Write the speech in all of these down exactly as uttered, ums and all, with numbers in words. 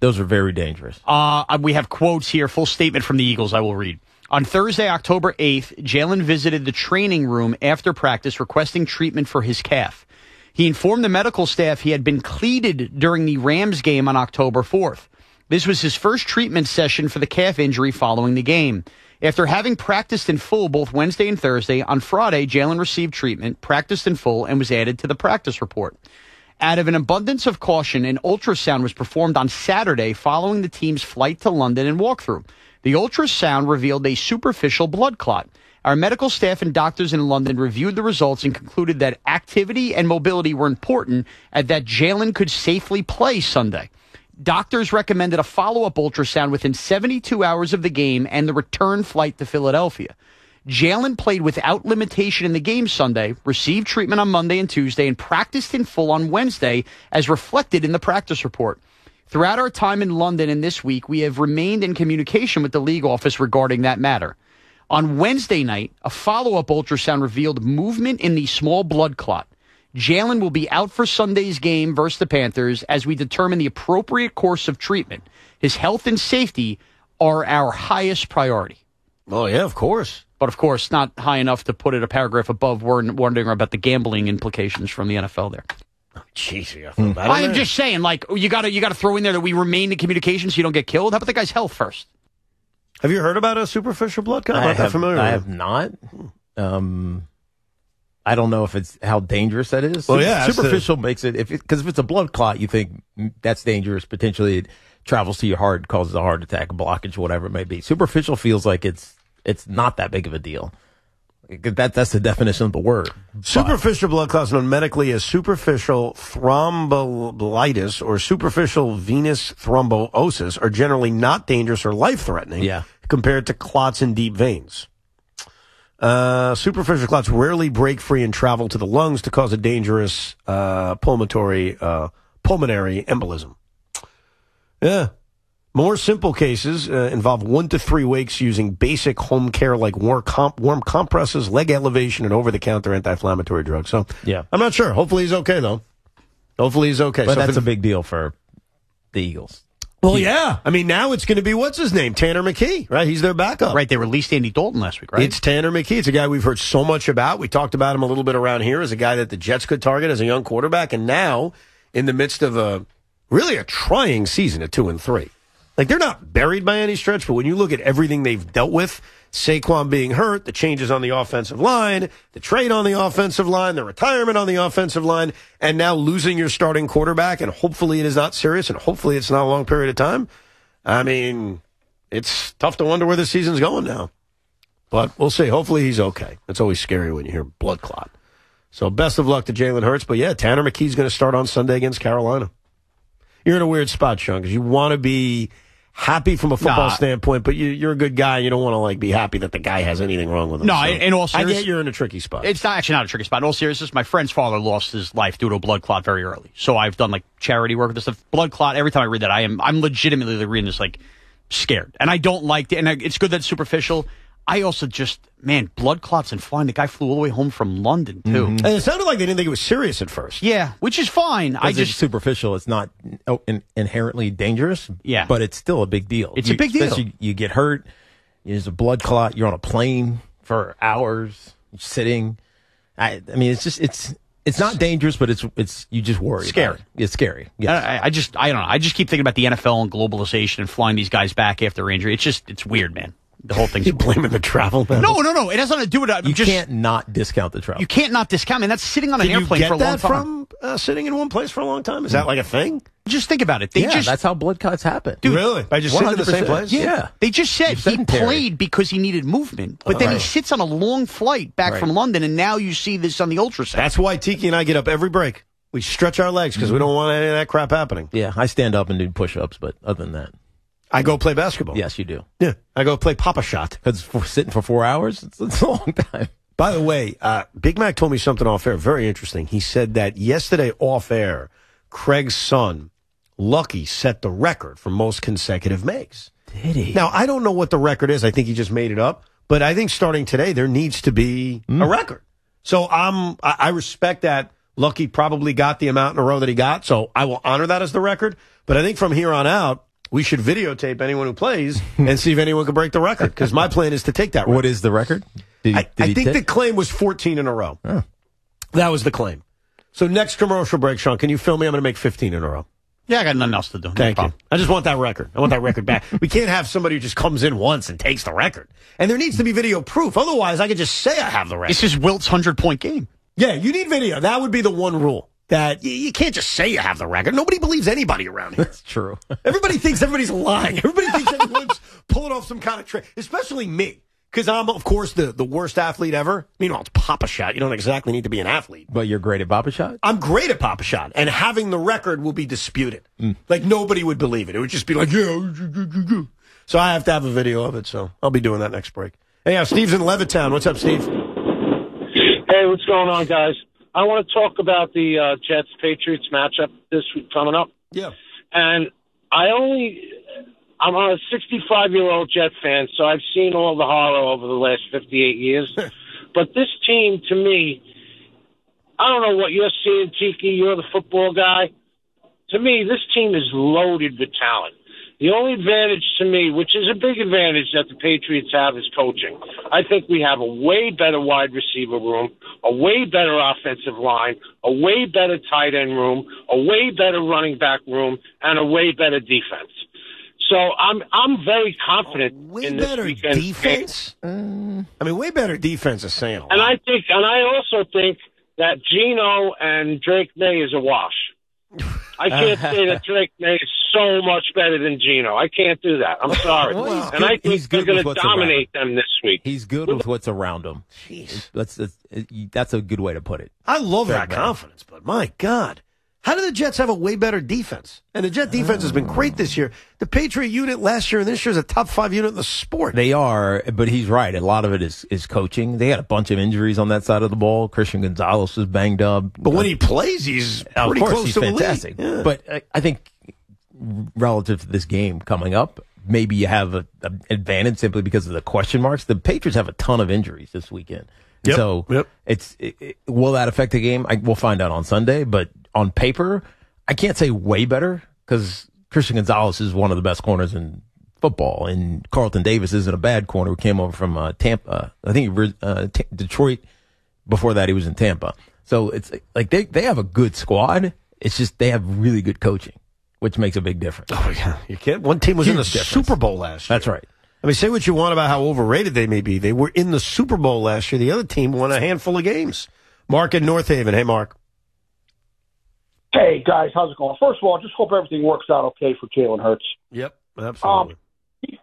Those are very dangerous. Uh, we have quotes here, full statement from the Eagles I will read. On Thursday, October eighth, Jalen visited the training room after practice requesting treatment for his calf. He informed the medical staff he had been cleated during the Rams game on October fourth. This was his first treatment session for the calf injury following the game. After having practiced in full both Wednesday and Thursday, on Friday, Jalen received treatment, practiced in full, and was added to the practice report. Out of an abundance of caution, an ultrasound was performed on Saturday following the team's flight to London and walkthrough. The ultrasound revealed a superficial blood clot. Our medical staff and doctors in London reviewed the results and concluded that activity and mobility were important and that Jalen could safely play Sunday. Doctors recommended a follow-up ultrasound within seventy-two hours of the game and the return flight to Philadelphia. Jalen played without limitation in the game Sunday, received treatment on Monday and Tuesday, and practiced in full on Wednesday, as reflected in the practice report. Throughout our time in London and this week, we have remained in communication with the league office regarding that matter. On Wednesday night, a follow-up ultrasound revealed movement in the small blood clot. Jalen will be out for Sunday's game versus the Panthers as we determine the appropriate course of treatment. His health and safety are our highest priority. Oh, yeah, of course. But, of course, not high enough to put it a paragraph above wondering about the gambling implications from the N F L there. Oh, jeez, I feel bad. I am just saying, like, you got to you got to throw in there that we remain in communication so you don't get killed. How about the guy's health first? Have you heard about a superficial blood clot? I I'm not that have, familiar I with have not. Um, I don't know if it's how dangerous that is. Well, yeah, superficial the, makes it if because if it's a blood clot, you think that's dangerous. Potentially, it travels to your heart, causes a heart attack, a blockage, whatever it may be. Superficial feels like it's it's not that big of a deal. That that's the definition of the word. Superficial blood clots, known medically as superficial thrombolysis or superficial venous thrombosis, are generally not dangerous or life-threatening yeah. compared to clots in deep veins. Uh, superficial clots rarely break free and travel to the lungs to cause a dangerous uh, pulmonary uh, pulmonary embolism. Yeah. More simple cases uh, involve one to three weeks using basic home care like warm, comp- warm compresses, leg elevation, and over-the-counter anti-inflammatory drugs. So, yeah, I'm not sure. Hopefully he's okay, though. Hopefully he's okay. But so that's the, a big deal for the Eagles. Well, yeah. I mean, now it's going to be, what's his name? Tanner McKee, right? He's their backup. Right, they released Andy Dalton last week, right? It's Tanner McKee. It's a guy we've heard so much about. We talked about him a little bit around here as a guy that the Jets could target as a young quarterback. And now, in the midst of a really a trying season at two and three. Like, they're not buried by any stretch, but when you look at everything they've dealt with, Saquon being hurt, the changes on the offensive line, the trade on the offensive line, the retirement on the offensive line, and now losing your starting quarterback, and hopefully it is not serious, and hopefully it's not a long period of time. I mean, it's tough to wonder where the season's going now. But we'll see. Hopefully he's okay. It's always scary when you hear blood clot. So best of luck to Jalen Hurts. But, yeah, Tanner McKee's going to start on Sunday against Carolina. You're in a weird spot, Sean, because you want to be happy from a football nah. standpoint, but you, you're a good guy. You don't want to like be happy that the guy has anything wrong with him. No, so in all seriousness, I get you're in a tricky spot. It's not actually not a tricky spot. In all seriousness, my friend's father lost his life due to a blood clot very early. So I've done like charity work with this stuff. Blood clot. Every time I read that, I am I'm legitimately reading this like scared, and I don't like it. And it's good that it's superficial. I also just, man, blood clots and flying. The guy flew all the way home from London, too. Mm-hmm. And it sounded like they didn't think it was serious at first. Yeah, which is fine. I just it's superficial. It's not oh, in, inherently dangerous. Yeah. But it's still a big deal. It's you, a big deal. Especially you get hurt, there's a blood clot, you're on a plane for hours, you're sitting. I, I mean, it's just, it's it's not dangerous, but it's, it's you just worry. Scary. About it. It's scary. Yes. I, I just, I don't know. I just keep thinking about the N F L and globalization and flying these guys back after injury. It's just, it's weird, man. The whole thing's You're blaming the travel now? No, no, no. It has nothing to do with it. You just, can't not discount the travel. You can't not discount. Man, that's sitting on an Did airplane you get for a long that time. from uh, sitting in one place for a long time? Is that like a thing? Just think about it. They yeah, just, that's how blood clots happen. Dude, really? By just sitting in the same place? Yeah. yeah. They just said You're he sedentary. played because he needed movement, but All then right. he sits on a long flight back Right. from London, and now you see this on the ultrasound. That's why Tiki and I get up every break. We stretch our legs because we don't want any of that crap happening. Yeah, I stand up and do push-ups, but other than that. I go play basketball. Yes, you do. Yeah. I go play Papa Shot. Because for sitting for four hours, it's, it's a long time. By the way, uh, Big Mac told me something off air, very interesting. He said that yesterday off air, Craig's son, Lucky, set the record for most consecutive makes. Did he? Now, I don't know what the record is. I think he just made it up. But I think starting today, there needs to be mm. a record. So um, I, I respect that Lucky probably got the amount in a row that he got. So I will honor that as the record. But I think from here on out, we should videotape anyone who plays and see if anyone can break the record. Because my plan is to take that record. What is the record? Did, I, did I he think take? the claim was fourteen in a row. Oh. That was the claim. So next commercial break, Sean, can you film me? I'm going to make fifteen in a row. Yeah, I got nothing else to do. No Thank problem. you. I just want that record. I want that record back. We can't have somebody who just comes in once and takes the record. And there needs to be video proof. Otherwise, I could just say I have the record. This is Wilt's hundred-point game. Yeah, you need video. That would be the one rule. That you, you can't just say you have the record. Nobody believes anybody around here. That's true. Everybody thinks everybody's lying. Everybody thinks everyone's pulling off some kind of trick, especially me. Because I'm, of course, the, the worst athlete ever. Meanwhile, it's Pop-A-Shot. You don't exactly need to be an athlete. But you're great at Pop-A-Shot? I'm great at Pop-A-Shot. And having the record will be disputed. Mm. Like, nobody would believe it. It would just be like, yeah. So I have to have a video of it. So I'll be doing that next break. Hey, yeah, Steve's in Levittown. What's up, Steve? Hey, what's going on, guys? I want to talk about the uh, Jets-Patriots matchup this week coming up. Yeah. And I only... I'm a sixty-five-year-old Jet fan, so I've seen all the horror over the last fifty-eight years. But this team, to me, I don't know what you're seeing, Tiki. You're the football guy. To me, this team is loaded with talent. The only advantage to me, which is a big advantage that the Patriots have, is coaching. I think we have a way better wide receiver room, a way better offensive line, a way better tight end room, a way better running back room, and a way better defense. So I'm I'm very confident oh, way in this better weekend's defense. game. I mean, way better defense is saying a lot. And I think, and I also think that Geno and Drake May is a wash. I can't say that Drake May is so much better than Geno. I can't do that. I'm sorry. Well, and I think they're going to dominate around. them this week. He's good with what's around him. Jeez. That's, that's, that's a good way to put it. I love Fair that man. confidence, but my God. How do the Jets have a way better defense? And the Jet defense has been great this year. The Patriot unit last year and this year is a top five unit in the sport. They are, but he's right. A lot of it is, is coaching. They had a bunch of injuries on that side of the ball. Christian Gonzalez was banged up. But when he plays, he's pretty of course, close he's to fantastic. the league. Yeah. But I, I think relative to this game coming up, maybe you have an advantage simply because of the question marks. The Patriots have a ton of injuries this weekend. Yep, so yep. it's it, it, will that affect the game? I, we'll find out on Sunday. But on paper, I can't say way better because Christian Gonzalez is one of the best corners in football, and Carlton Davis isn't a bad corner who came over from uh, Tampa. I think uh, T- Detroit. Before that, he was in Tampa. So it's like they they have a good squad. It's just they have really good coaching, which makes a big difference. Oh yeah, you can't. One team was Huge in the difference. Super Bowl last year. That's right. I mean, say what you want about how overrated they may be. They were in the Super Bowl last year. The other team won a handful of games. Mark in North Haven. Hey, Mark. Hey, guys. How's it going? First of all, just hope everything works out okay for Jalen Hurts. Yep, absolutely. Um,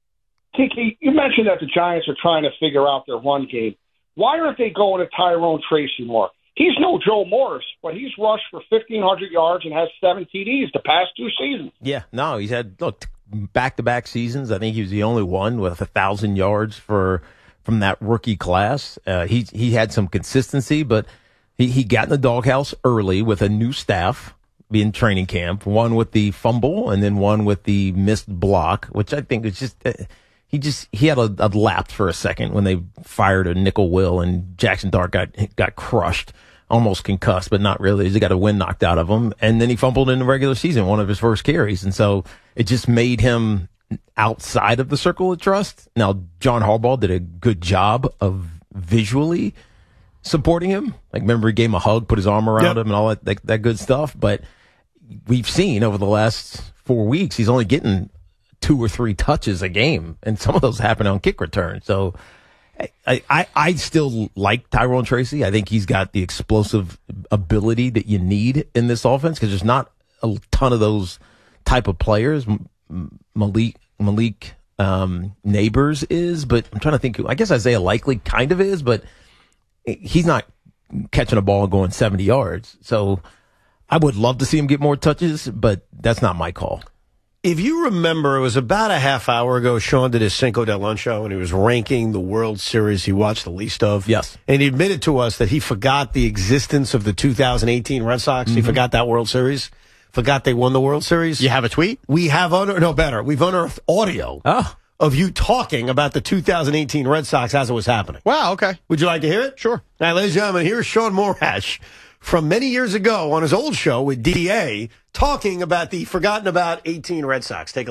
Tiki, you mentioned that the Giants are trying to figure out their run game. Why aren't they going to Tyrone Tracy more? He's no Joe Morris, but he's rushed for fifteen hundred yards and has seven T Ds the past two seasons. Yeah, no, he's had look back-to-back seasons. I think he was the only one with a thousand yards for from that rookie class. Uh, he he had some consistency, but he he got in the doghouse early with a new staff in training camp. One with the fumble, and then one with the missed block, which I think is just. Uh, He just he had a, a lapse for a second when they fired a nickel will, and Jackson Dart got got crushed, almost concussed, but not really. He got a wind knocked out of him, and then he fumbled in the regular season, one of his first carries, and so it just made him outside of the circle of trust. Now John Harbaugh did a good job of visually supporting him. Like remember he gave him a hug, put his arm around yep. him, and all that, that that good stuff. But we've seen over the last four weeks he's only getting two or three touches a game, and some of those happen on kick return. So I, I, I still like Tyrone Tracy. I think he's got the explosive ability that you need in this offense because there's not a ton of those type of players. Malik, Malik um, Neighbors is, but I'm trying to think. I guess Isaiah Likely kind of is, but he's not catching a ball and going seventy yards. So I would love to see him get more touches, but that's not my call. If you remember, it was about a half hour ago, Sean did his Cinco de Luncho, and he was ranking the World Series he watched the least of. Yes. And he admitted to us that he forgot the existence of the two thousand eighteen Red Sox. Mm-hmm. He forgot that World Series. Forgot they won the World Series. You have a tweet? We have, unearthed, no, better. We've unearthed audio oh. of you talking about the two thousand eighteen Red Sox as it was happening. Wow, okay. Would you like to hear it? Sure. All right, ladies and gentlemen, here's Sean Morash from many years ago on his old show with D A talking about the forgotten about eighteen Red Sox. Take a